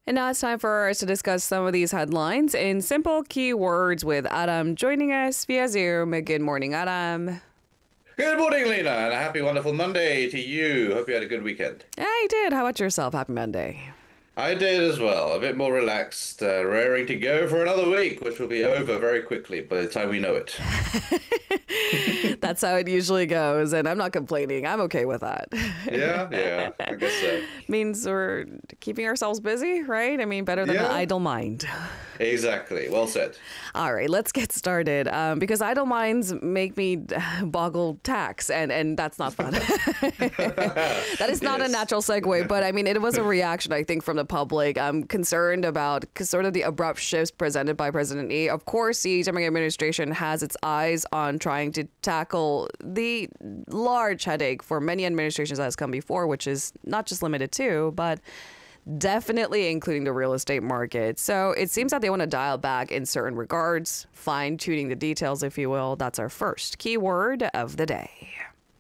And now it's time for us to discuss some of these headlines in simple keywords with Adam joining us via Zoom. Good morning, Adam. Good morning, Lena, and a happy, wonderful Monday to you. Hope you had a good weekend. I did. How about yourself? Happy Monday. I did as well. A bit more relaxed, raring to go for another week, which will be over very quickly by the time we know it. That's how it usually goes, and I'm not complaining. I'm okay with that. Yeah, I guess so. Means we're keeping ourselves busy, right? I mean, better than the idle mind. Exactly. Well said. All right, let's get started. Because idle minds make me boggle tax, and that's not fun. That is not a natural segue, but I mean, it was a reaction, I think, from the public. I'm concerned about sort of the abrupt shifts presented by President Lee. Of course, the Jammeh administration has its eyes on trying to tackle the large headache for many administrations that has come before, which is not just limited to, but definitely including the real estate market. So it seems that they want to dial back in certain regards, fine-tuning the details, if you will. That's our first keyword of the day.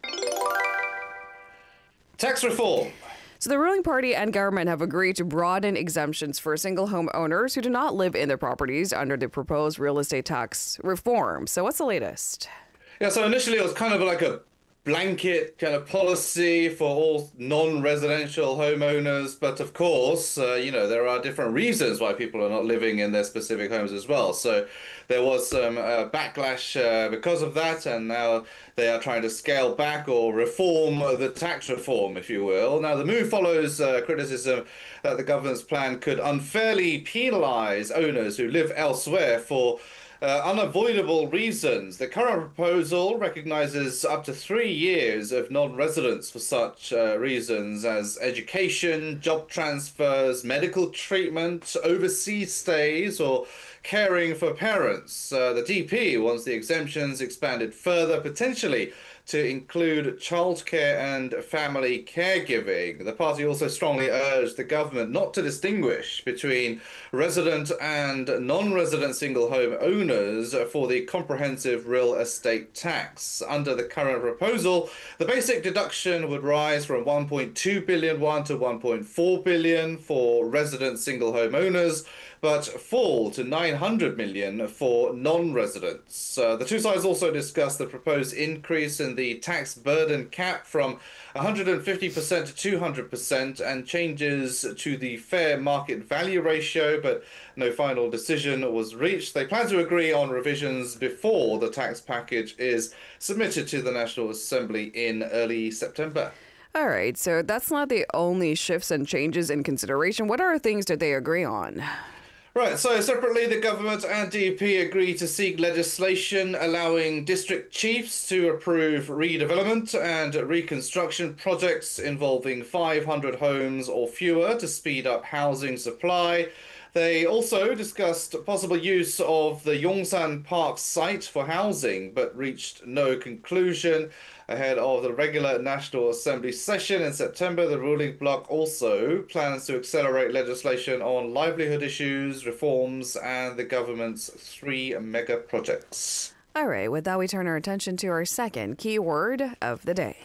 Tax reform. So the ruling party and government have agreed to broaden exemptions for single home owners who do not live in their properties under the proposed real estate tax reform. So what's the latest? Yeah, so initially it was kind of like a blanket kind of policy for all non-residential homeowners, but of course, there are different reasons why people are not living in their specific homes as well. So there was some backlash because of that, and now they are trying to scale back or reform the tax reform, if you will. Now, the move follows criticism that the government's plan could unfairly penalize owners who live elsewhere for unavoidable reasons. The current proposal recognizes up to 3 years of non-residence for such reasons as education, job transfers, medical treatment, overseas stays, or caring for parents. The DP wants the exemptions expanded further, potentially to include childcare and family caregiving. The party also strongly urged the government not to distinguish between resident and non-resident single home owners for the comprehensive real estate tax. Under the current proposal, the basic deduction would rise from 1.2 billion won to 1.4 billion for resident single home owners, but fall to 900 million for non-residents. The two sides also discussed the proposed increase in the tax burden cap from 150% to 200% and changes to the fair market value ratio, but no final decision was reached. They plan to agree on revisions before the tax package is submitted to the National Assembly in early September. All right, so that's not the only shifts and changes in consideration. What other things did they agree on? Right, so separately, the government and DP agreed to seek legislation allowing district chiefs to approve redevelopment and reconstruction projects involving 500 homes or fewer to speed up housing supply. They also discussed possible use of the Yongsan Park site for housing, but reached no conclusion. Ahead of the regular National Assembly session in September, the ruling bloc also plans to accelerate legislation on livelihood issues, reforms, and the government's 3 mega projects. All right, with that, we turn our attention to our second keyword of the day.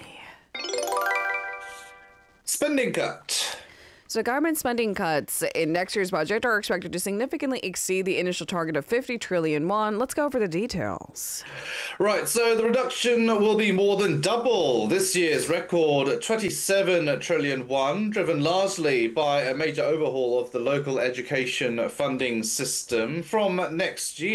Spending cut. So government spending cuts in next year's budget are expected to significantly exceed the initial target of 50 trillion won. Let's go over the details. Right, so the reduction will be more than double this year's record 27 trillion won, driven largely by a major overhaul of the local education funding system. From next year,